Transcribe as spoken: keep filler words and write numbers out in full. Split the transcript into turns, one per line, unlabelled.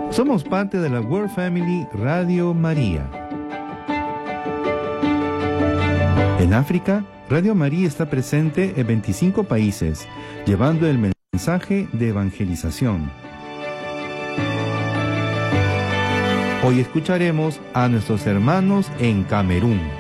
Somos parte de la World Family Radio María. En África, Radio María está presente en veinticinco países, llevando el mensaje de evangelización. Hoy escucharemos a nuestros hermanos en Camerún.